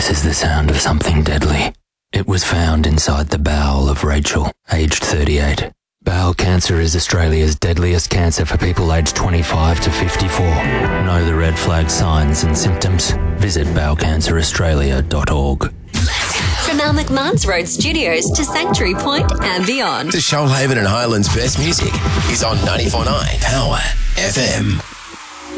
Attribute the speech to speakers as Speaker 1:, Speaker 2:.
Speaker 1: This is the sound of something deadly. It was found inside the bowel of Rachel, aged 38. Bowel cancer is Australia's deadliest cancer for people aged 25 to 54. Know the red flag signs and symptoms? Visit bowelcanceraustralia.org.
Speaker 2: From our McMahon's Road studios to Sanctuary Point and beyond.
Speaker 3: The Shoalhaven and Highlands best music is on 94.9 Power FM.